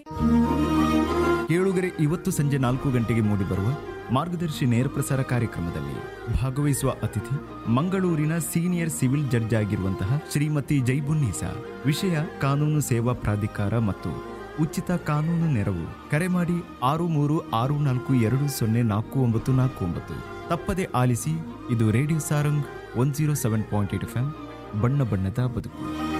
ಕೇಳುಗರೆ, ಇವತ್ತು ಸಂಜೆ 4 ಗಂಟೆಗೆ ಮೂಡಿಬರುವ ಮಾರ್ಗದರ್ಶಿ ನೇರ ಪ್ರಸಾರ ಕಾರ್ಯಕ್ರಮದಲ್ಲಿ ಭಾಗವಹಿಸುವ ಅತಿಥಿ ಮಂಗಳೂರಿನ ಸೀನಿಯರ್ ಸಿವಿಲ್ ಜಡ್ಜ್ ಆಗಿರುವಂತಹ ಶ್ರೀಮತಿ ಜೈಬುನ್ನೀಸಾ. ವಿಷಯ ಕಾನೂನು ಸೇವಾ ಪ್ರಾಧಿಕಾರ ಮತ್ತು ಉಚಿತ ಕಾನೂನು ನೆರವು. ಕರೆ ಮಾಡಿ 6364204949. ತಪ್ಪದೆ ಆಲಿಸಿ. ಇದು ರೇಡಿಯೋ ಸಾರಂಗ್ 107.8 FM. ಬಣ್ಣ ಬಣ್ಣದ ಬದುಕು.